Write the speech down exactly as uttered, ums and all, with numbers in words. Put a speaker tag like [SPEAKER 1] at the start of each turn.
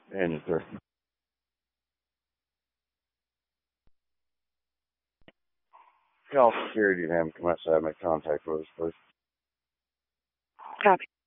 [SPEAKER 1] And sir. Call security and have them come outside and make contact with us, please.
[SPEAKER 2] Copy.